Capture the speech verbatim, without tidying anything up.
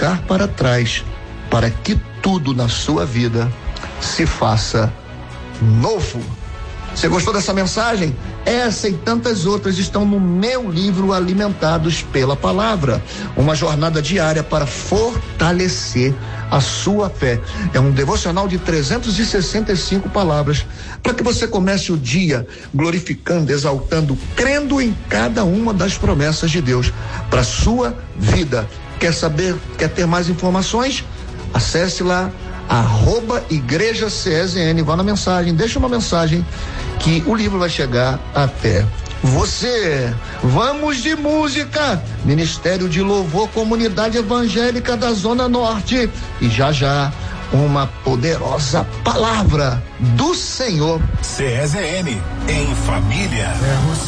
ficar para trás, para que tudo na sua vida se faça novo. Você gostou dessa mensagem? Essa e tantas outras estão no meu livro Alimentados pela Palavra, uma jornada diária para fortalecer a sua fé. É um devocional de trezentas e sessenta e cinco palavras para que você comece o dia glorificando, exaltando, crendo em cada uma das promessas de Deus para sua vida. Quer saber, quer ter mais informações? Acesse lá arroba igreja C S N, vá na mensagem, deixa uma mensagem que o livro vai chegar até você. Vamos de música, Ministério de Louvor, Comunidade Evangélica da Zona Norte, e já já uma poderosa palavra do Senhor. C S N em família.